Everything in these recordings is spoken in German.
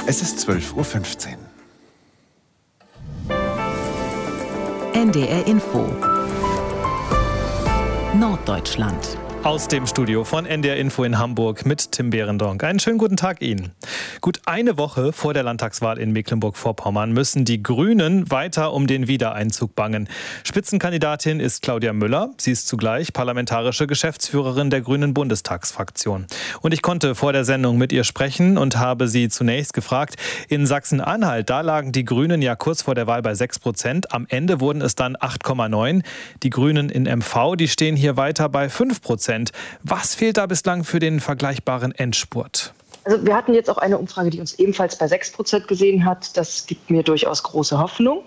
Es ist 12:15 Uhr. NDR Info Norddeutschland. Aus dem Studio von NDR Info in Hamburg mit Tim Behrendonck. Einen schönen guten Tag Ihnen. Gut eine Woche vor der Landtagswahl in Mecklenburg-Vorpommern müssen die Grünen weiter um den Wiedereinzug bangen. Spitzenkandidatin ist Claudia Müller. Sie ist zugleich parlamentarische Geschäftsführerin der Grünen Bundestagsfraktion. Und ich konnte vor der Sendung mit ihr sprechen und habe sie zunächst gefragt, in Sachsen-Anhalt, da lagen die Grünen ja kurz vor der Wahl bei 6%. Am Ende wurden es dann 8,9%. Die Grünen in MV, die stehen hier weiter bei 5%. Was fehlt da bislang für den vergleichbaren Endspurt? Also wir hatten jetzt auch eine Umfrage, die uns ebenfalls bei 6% gesehen hat. Das gibt mir durchaus große Hoffnung.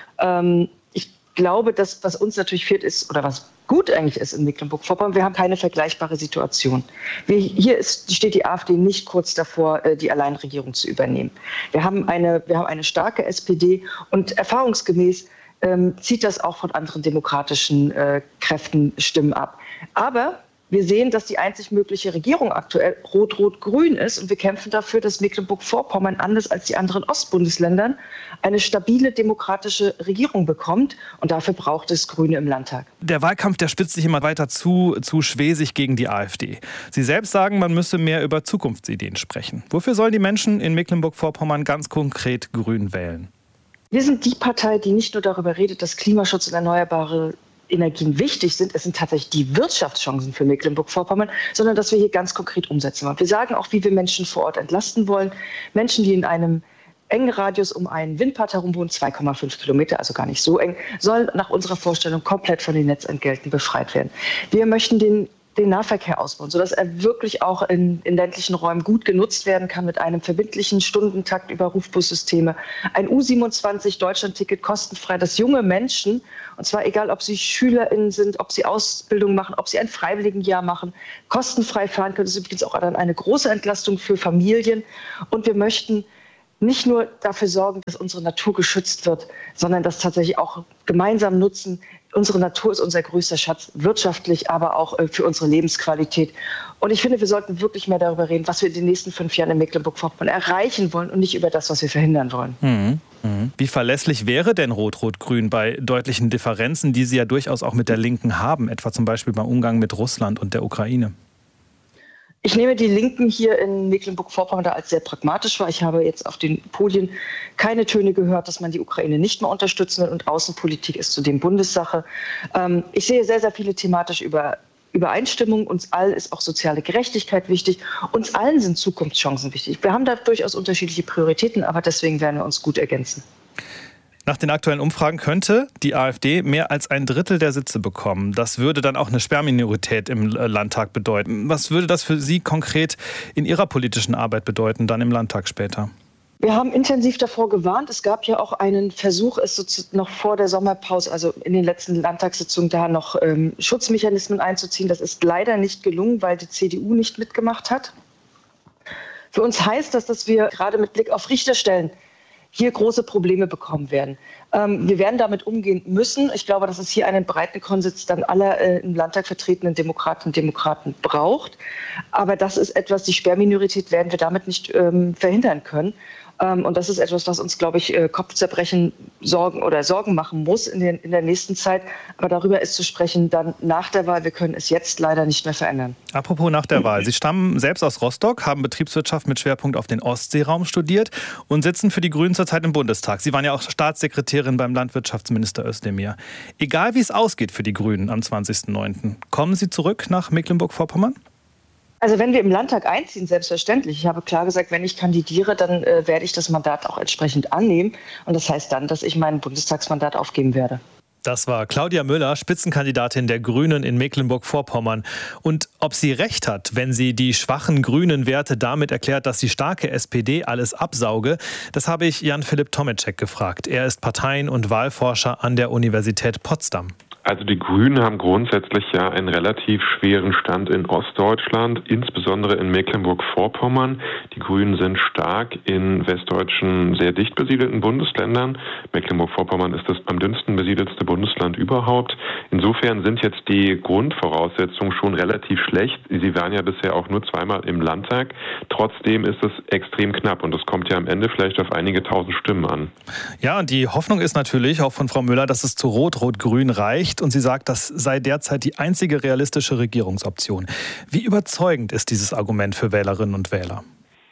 Ich glaube, dass was uns natürlich fehlt ist, oder was gut eigentlich ist in Mecklenburg-Vorpommern, wir haben keine vergleichbare Situation. Steht die AfD nicht kurz davor, die Alleinregierung zu übernehmen. Wir haben eine starke SPD und erfahrungsgemäß zieht das auch von anderen demokratischen Kräften Stimmen ab. Aber wir sehen, dass die einzig mögliche Regierung aktuell rot-rot-grün ist. Und wir kämpfen dafür, dass Mecklenburg-Vorpommern, anders als die anderen Ostbundesländern, eine stabile demokratische Regierung bekommt. Und dafür braucht es Grüne im Landtag. Der Wahlkampf, der spitzt sich immer weiter zu schwesig gegen die AfD. Sie selbst sagen, man müsse mehr über Zukunftsideen sprechen. Wofür sollen die Menschen in Mecklenburg-Vorpommern ganz konkret Grün wählen? Wir sind die Partei, die nicht nur darüber redet, dass Klimaschutz und erneuerbare Energien wichtig sind, es sind tatsächlich die Wirtschaftschancen für Mecklenburg-Vorpommern, sondern dass wir hier ganz konkret umsetzen wollen. Wir sagen auch, wie wir Menschen vor Ort entlasten wollen. Menschen, die in einem engen Radius um einen Windpark herum wohnen, 2,5 Kilometer, also gar nicht so eng, sollen nach unserer Vorstellung komplett von den Netzentgelten befreit werden. Wir möchten den Nahverkehr ausbauen, sodass er wirklich auch in ländlichen Räumen gut genutzt werden kann mit einem verbindlichen Stundentakt über Rufbussysteme. Ein U27 Deutschland-Ticket kostenfrei, dass junge Menschen, und zwar egal, ob sie SchülerInnen sind, ob sie Ausbildung machen, ob sie ein Freiwilligenjahr machen, kostenfrei fahren können. Das ist übrigens auch dann eine große Entlastung für Familien. Und wir möchten nicht nur dafür sorgen, dass unsere Natur geschützt wird, sondern das tatsächlich auch gemeinsam nutzen. Unsere Natur ist unser größter Schatz, wirtschaftlich, aber auch für unsere Lebensqualität. Und ich finde, wir sollten wirklich mehr darüber reden, was wir in den nächsten 5 Jahren in Mecklenburg-Vorpommern erreichen wollen und nicht über das, was wir verhindern wollen. Wie verlässlich wäre denn Rot-Rot-Grün bei deutlichen Differenzen, die Sie ja durchaus auch mit der Linken haben, etwa zum Beispiel beim Umgang mit Russland und der Ukraine? Ich nehme die Linken hier in Mecklenburg-Vorpommern da als sehr pragmatisch wahr. Ich habe jetzt auf den Podien keine Töne gehört, dass man die Ukraine nicht mehr unterstützen will. Und Außenpolitik ist zudem Bundessache. Ich sehe sehr, sehr viele thematische Übereinstimmungen. Uns allen ist auch soziale Gerechtigkeit wichtig. Uns allen sind Zukunftschancen wichtig. Wir haben da durchaus unterschiedliche Prioritäten, aber deswegen werden wir uns gut ergänzen. Nach den aktuellen Umfragen könnte die AfD mehr als 1/3 der Sitze bekommen. Das würde dann auch eine Sperrminorität im Landtag bedeuten. Was würde das für Sie konkret in Ihrer politischen Arbeit bedeuten, dann im Landtag später? Wir haben intensiv davor gewarnt. Es gab ja auch einen Versuch, es noch vor der Sommerpause, also in den letzten Landtagssitzungen, da noch Schutzmechanismen einzuziehen. Das ist leider nicht gelungen, weil die CDU nicht mitgemacht hat. Für uns heißt das, dass wir gerade mit Blick auf Richterstellen hier große Probleme bekommen werden. Wir werden damit umgehen müssen. Ich glaube, dass es hier einen breiten Konsens dann aller im Landtag vertretenen Demokratinnen und Demokraten braucht. Aber das ist etwas, die Sperrminorität werden wir damit nicht verhindern können. Und das ist etwas, was uns, glaube ich, Kopfzerbrechen Sorgen machen muss in der nächsten Zeit. Aber darüber ist zu sprechen dann nach der Wahl. Wir können es jetzt leider nicht mehr verändern. Apropos nach der Wahl. Sie stammen selbst aus Rostock, haben Betriebswirtschaft mit Schwerpunkt auf den Ostseeraum studiert und sitzen für die Grünen zurzeit im Bundestag. Sie waren ja auch Staatssekretärin beim Landwirtschaftsminister Özdemir. Egal wie es ausgeht für die Grünen am 20.09., kommen Sie zurück nach Mecklenburg-Vorpommern? Also wenn wir im Landtag einziehen, selbstverständlich. Ich habe klar gesagt, wenn ich kandidiere, dann werde ich das Mandat auch entsprechend annehmen. Und das heißt dann, dass ich mein Bundestagsmandat aufgeben werde. Das war Claudia Müller, Spitzenkandidatin der Grünen in Mecklenburg-Vorpommern. Und ob sie recht hat, wenn sie die schwachen grünen Werte damit erklärt, dass die starke SPD alles absauge, das habe ich Jan-Philipp Tomeczek gefragt. Er ist Parteien- und Wahlforscher an der Universität Potsdam. Also die Grünen haben grundsätzlich ja einen relativ schweren Stand in Ostdeutschland, insbesondere in Mecklenburg-Vorpommern. Die Grünen sind stark in westdeutschen, sehr dicht besiedelten Bundesländern. Mecklenburg-Vorpommern ist das am dünnsten besiedelste Bundesland überhaupt. Insofern sind jetzt die Grundvoraussetzungen schon relativ schlecht. Sie waren ja bisher auch nur zweimal im Landtag. Trotzdem ist es extrem knapp und es kommt ja am Ende vielleicht auf einige tausend Stimmen an. Ja, und die Hoffnung ist natürlich auch von Frau Müller, dass es zu Rot-Rot-Grün reicht. Und sie sagt, das sei derzeit die einzige realistische Regierungsoption. Wie überzeugend ist dieses Argument für Wählerinnen und Wähler?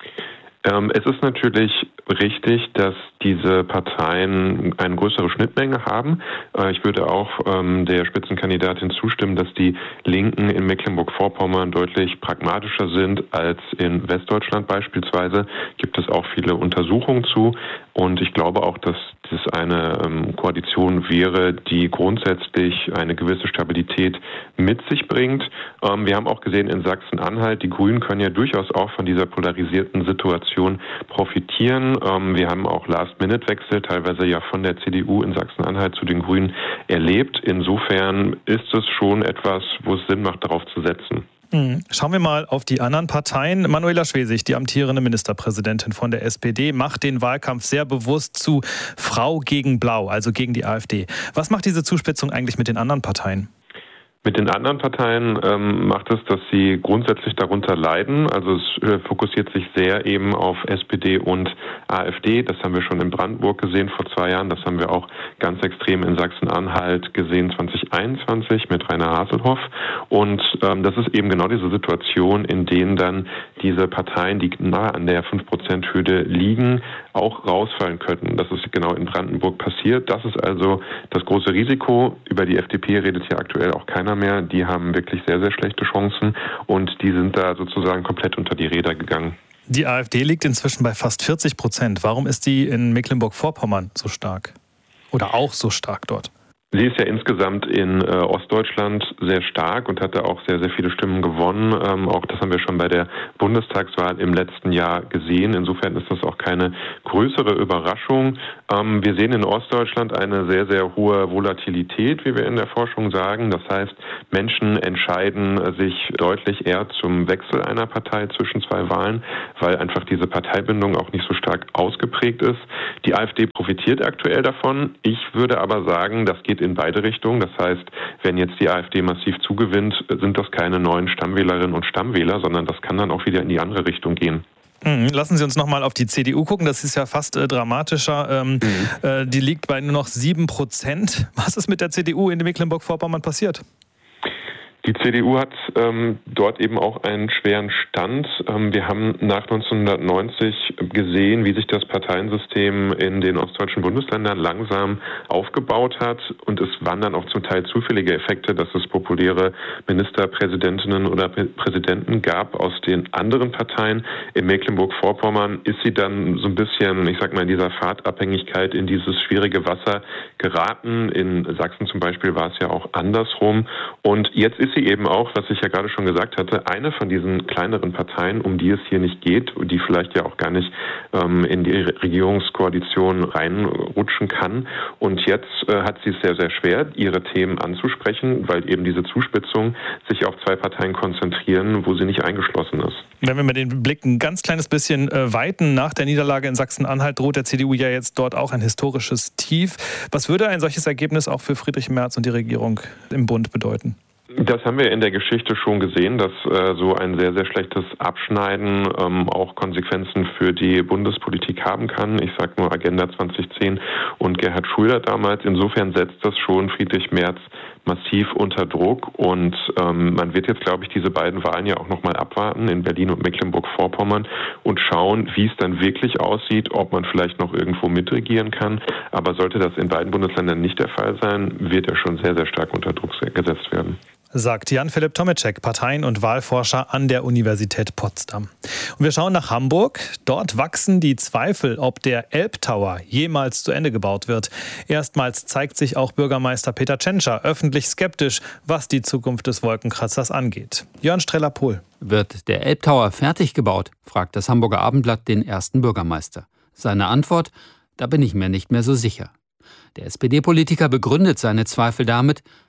Es ist natürlich richtig, dass diese Parteien eine größere Schnittmenge haben. Ich würde auch der Spitzenkandidatin zustimmen, dass die Linken in Mecklenburg-Vorpommern deutlich pragmatischer sind als in Westdeutschland beispielsweise. Gibt es auch viele Untersuchungen zu. Und ich glaube auch, dass das eine Koalition wäre, die grundsätzlich eine gewisse Stabilität mit sich bringt. Wir haben auch gesehen in Sachsen-Anhalt, die Grünen können ja durchaus auch von dieser polarisierten Situation profitieren. Wir haben auch Last-Minute-Wechsel, teilweise ja von der CDU in Sachsen-Anhalt zu den Grünen erlebt. Insofern ist es schon etwas, wo es Sinn macht, darauf zu setzen. Schauen wir mal auf die anderen Parteien. Manuela Schwesig, die amtierende Ministerpräsidentin von der SPD, macht den Wahlkampf sehr bewusst zu Frau gegen Blau, also gegen die AfD. Was macht diese Zuspitzung eigentlich mit den anderen Parteien? Mit den anderen Parteien macht es, dass sie grundsätzlich darunter leiden. Also es fokussiert sich sehr eben auf SPD und AfD. Das haben wir schon in Brandenburg gesehen vor 2 Jahren. Das haben wir auch ganz extrem in Sachsen-Anhalt gesehen 2021 mit Rainer Haselhoff. Und das ist eben genau diese Situation, in denen dann diese Parteien, die nahe an der 5%-Hürde liegen, auch rausfallen könnten. Das ist genau in Brandenburg passiert. Das ist also das große Risiko. Über die FDP redet ja aktuell auch keiner mehr. Die haben wirklich sehr, sehr schlechte Chancen und die sind da sozusagen komplett unter die Räder gegangen. Die AfD liegt inzwischen bei fast 40%. Warum ist die in Mecklenburg-Vorpommern so stark? Oder auch so stark dort? Sie ist ja insgesamt in Ostdeutschland sehr stark und hat da auch sehr, sehr viele Stimmen gewonnen. Auch das haben wir schon bei der Bundestagswahl im letzten Jahr gesehen. Insofern ist das auch keine größere Überraschung. Wir sehen in Ostdeutschland eine sehr, sehr hohe Volatilität, wie wir in der Forschung sagen. Das heißt, Menschen entscheiden sich deutlich eher zum Wechsel einer Partei zwischen 2 Wahlen, weil einfach diese Parteibindung auch nicht so stark ausgeprägt ist. Die AfD profitiert aktuell davon. Ich würde aber sagen, das geht in beide Richtungen. Das heißt, wenn jetzt die AfD massiv zugewinnt, sind das keine neuen Stammwählerinnen und Stammwähler, sondern das kann dann auch wieder in die andere Richtung gehen. Lassen Sie uns nochmal auf die CDU gucken. Das ist ja fast dramatischer. Die liegt bei nur noch 7%. Was ist mit der CDU in Mecklenburg-Vorpommern passiert? Die CDU hat dort eben auch einen schweren Stand. Wir haben nach 1990 gesehen, wie sich das Parteiensystem in den ostdeutschen Bundesländern langsam aufgebaut hat. Und es waren dann auch zum Teil zufällige Effekte, dass es populäre Ministerpräsidentinnen oder Präsidenten gab aus den anderen Parteien. In Mecklenburg-Vorpommern ist sie dann so ein bisschen, ich sag mal, in dieser Fahrtabhängigkeit in dieses schwierige Wasser geraten. In Sachsen zum Beispiel war es ja auch andersrum. Und jetzt ist sie eben auch, was ich ja gerade schon gesagt hatte, eine von diesen kleineren Parteien, um die es hier nicht geht, die vielleicht ja auch gar nicht in die Regierungskoalition reinrutschen kann. Und jetzt hat sie es sehr, sehr schwer, ihre Themen anzusprechen, weil eben diese Zuspitzung sich auf 2 Parteien konzentrieren, wo sie nicht eingeschlossen ist. Wenn wir mal den Blick ein ganz kleines bisschen weiten, nach der Niederlage in Sachsen-Anhalt droht der CDU ja jetzt dort auch ein historisches Tief. Was würde ein solches Ergebnis auch für Friedrich Merz und die Regierung im Bund bedeuten? Das haben wir in der Geschichte schon gesehen, dass so ein sehr, sehr schlechtes Abschneiden auch Konsequenzen für die Bundespolitik haben kann. Ich sage nur Agenda 2010 und Gerhard Schröder damals. Insofern setzt das schon Friedrich Merz massiv unter Druck und man wird jetzt, glaube ich, diese beiden Wahlen ja auch nochmal abwarten in Berlin und Mecklenburg-Vorpommern und schauen, wie es dann wirklich aussieht, ob man vielleicht noch irgendwo mitregieren kann. Aber sollte das in beiden Bundesländern nicht der Fall sein, wird er schon sehr, sehr stark unter Druck gesetzt werden. Sagt Jan-Philipp Tomeczek, Parteien- und Wahlforscher an der Universität Potsdam. Und wir schauen nach Hamburg. Dort wachsen die Zweifel, ob der Elbtower jemals zu Ende gebaut wird. Erstmals zeigt sich auch Bürgermeister Peter Tschentscher öffentlich skeptisch, was die Zukunft des Wolkenkratzers angeht. Jörn Streller-Pohl. Wird der Elbtower fertig gebaut, fragt das Hamburger Abendblatt den ersten Bürgermeister. Seine Antwort: Da bin ich mir nicht mehr so sicher. Der SPD-Politiker begründet seine Zweifel damit,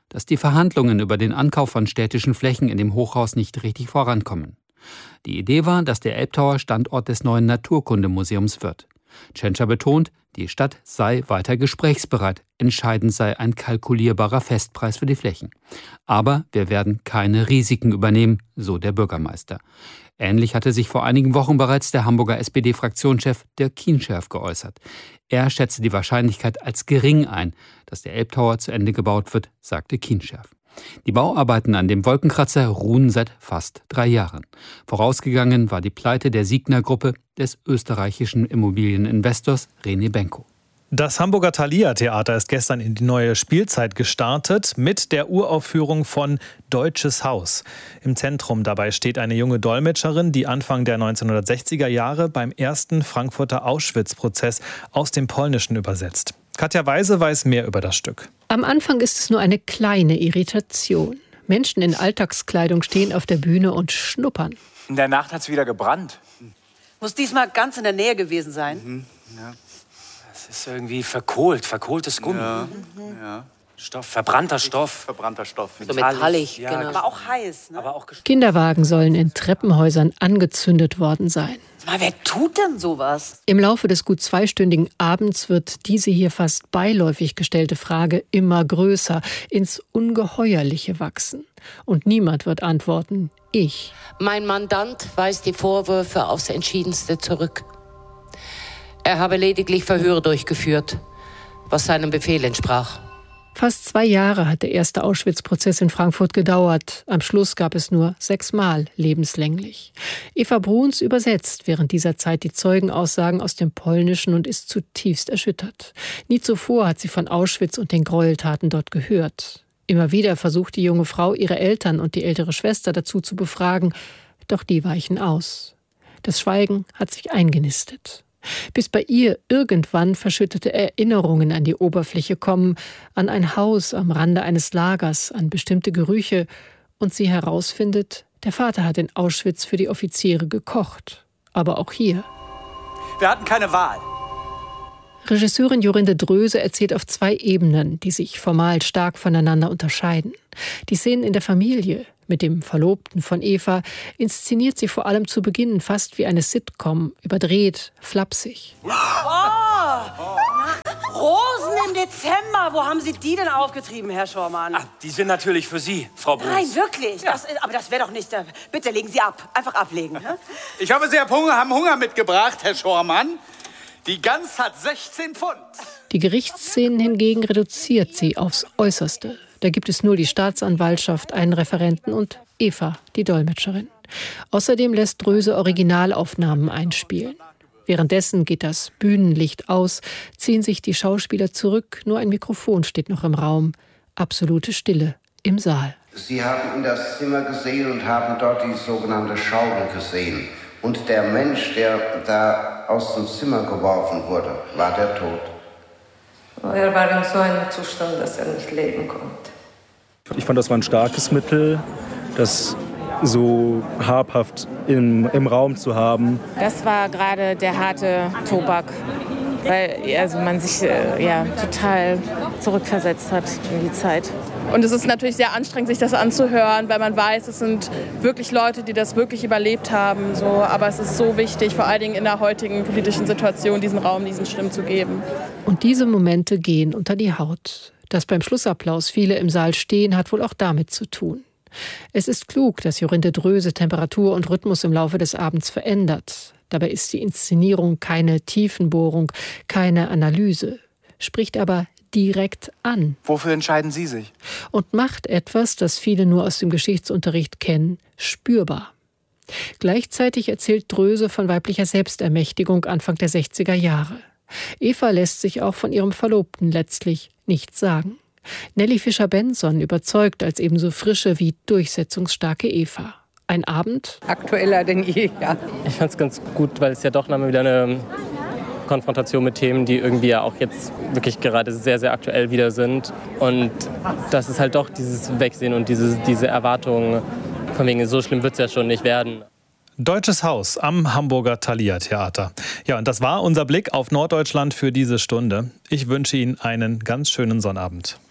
dass die Verhandlungen über den Ankauf von städtischen Flächen in dem Hochhaus nicht richtig vorankommen. Die Idee war, dass der Elbtower Standort des neuen Naturkundemuseums wird. Tschentscher betont, die Stadt sei weiter gesprächsbereit. Entscheidend sei ein kalkulierbarer Festpreis für die Flächen. Aber wir werden keine Risiken übernehmen, so der Bürgermeister. Ähnlich hatte sich vor einigen Wochen bereits der Hamburger SPD-Fraktionschef Dirk Kienscherf geäußert. Er schätze die Wahrscheinlichkeit als gering ein, dass der Elbtower zu Ende gebaut wird, sagte Kienscherf. Die Bauarbeiten an dem Wolkenkratzer ruhen seit fast 3 Jahren. Vorausgegangen war die Pleite der Signa-Gruppe des österreichischen Immobilieninvestors René Benko. Das Hamburger Thalia-Theater ist gestern in die neue Spielzeit gestartet mit der Uraufführung von Deutsches Haus. Im Zentrum dabei steht eine junge Dolmetscherin, die Anfang der 1960er Jahre beim ersten Frankfurter Auschwitz-Prozess aus dem Polnischen übersetzt. Katja Weise weiß mehr über das Stück. Am Anfang ist es nur eine kleine Irritation. Menschen in Alltagskleidung stehen auf der Bühne und schnuppern. In der Nacht hat es wieder gebrannt. Muss diesmal ganz in der Nähe gewesen sein. Ja. Es ist irgendwie verkohltes Gummi. Ja. Stoff, verbrannter Stoff. So metallig, ja, genau. Aber auch heiß. Ne? Kinderwagen sollen in Treppenhäusern angezündet worden sein. Mal, wer tut denn sowas? Im Laufe des gut 2-stündigen Abends wird diese hier fast beiläufig gestellte Frage immer größer, ins Ungeheuerliche wachsen. Und niemand wird antworten, ich. Mein Mandant weist die Vorwürfe aufs Entschiedenste zurück. Er habe lediglich Verhöre durchgeführt, was seinem Befehl entsprach. Fast 2 Jahre hat der erste Auschwitz-Prozess in Frankfurt gedauert. Am Schluss gab es nur 6 Mal lebenslänglich. Eva Bruns übersetzt während dieser Zeit die Zeugenaussagen aus dem Polnischen und ist zutiefst erschüttert. Nie zuvor hat sie von Auschwitz und den Gräueltaten dort gehört. Immer wieder versucht die junge Frau, ihre Eltern und die ältere Schwester dazu zu befragen, doch die weichen aus. Das Schweigen hat sich eingenistet. Bis bei ihr irgendwann verschüttete Erinnerungen an die Oberfläche kommen, an ein Haus am Rande eines Lagers, an bestimmte Gerüche und sie herausfindet, der Vater hat in Auschwitz für die Offiziere gekocht. Aber auch hier. Wir hatten keine Wahl. Regisseurin Jorinde Dröse erzählt auf 2 Ebenen, die sich formal stark voneinander unterscheiden. Die Szenen in der Familie mit dem Verlobten von Eva inszeniert sie vor allem zu Beginn fast wie eine Sitcom, überdreht, flapsig. Rosen im Dezember, wo haben Sie die denn aufgetrieben, Herr Schormann? Ach, die sind natürlich für Sie, Frau Bruns. Nein, wirklich? Ja. Aber das wäre doch nicht... Bitte legen Sie ab, einfach ablegen. Ne? Ich hoffe, Sie haben Hunger mitgebracht, Herr Schormann. Die Gans hat 16 Pfund. Die Gerichtsszenen hingegen reduziert sie aufs Äußerste. Da gibt es nur die Staatsanwaltschaft, einen Referenten und Eva, die Dolmetscherin. Außerdem lässt Dröse Originalaufnahmen einspielen. Währenddessen geht das Bühnenlicht aus, ziehen sich die Schauspieler zurück, nur ein Mikrofon steht noch im Raum. Absolute Stille im Saal. Sie haben in das Zimmer gesehen und haben dort die sogenannte Schaufel gesehen. Und der Mensch, der da aus dem Zimmer geworfen wurde, war der tot. Er war in so einem Zustand, dass er nicht leben konnte. Ich fand, das war ein starkes Mittel, das so habhaft im Raum zu haben. Das war gerade der harte Tobak, weil man sich total zurückversetzt hat in die Zeit. Und es ist natürlich sehr anstrengend, sich das anzuhören, weil man weiß, es sind wirklich Leute, die das wirklich überlebt haben. So. Aber es ist so wichtig, vor allen Dingen in der heutigen politischen Situation, diesen Raum, diesen Stimmen zu geben. Und diese Momente gehen unter die Haut. Dass beim Schlussapplaus viele im Saal stehen, hat wohl auch damit zu tun. Es ist klug, dass Jorinde Dröse Temperatur und Rhythmus im Laufe des Abends verändert. Dabei ist die Inszenierung keine Tiefenbohrung, keine Analyse, spricht aber direkt an. Wofür entscheiden Sie sich? Und macht etwas, das viele nur aus dem Geschichtsunterricht kennen, spürbar. Gleichzeitig erzählt Dröse von weiblicher Selbstermächtigung Anfang der 60er Jahre. Eva lässt sich auch von ihrem Verlobten letztlich nichts sagen. Nelly Fischer-Benson überzeugt als ebenso frische wie durchsetzungsstarke Eva. Ein Abend? Aktueller denn je, ja. Ich fand es ganz gut, weil es ja doch mal wieder eine Konfrontation mit Themen, die irgendwie ja auch jetzt wirklich gerade sehr, sehr aktuell wieder sind. Und das ist halt doch dieses Wegsehen und diese Erwartung, von wegen, so schlimm wird es ja schon nicht werden. Deutsches Haus am Hamburger Thalia-Theater. Ja, und das war unser Blick auf Norddeutschland für diese Stunde. Ich wünsche Ihnen einen ganz schönen Sonnabend.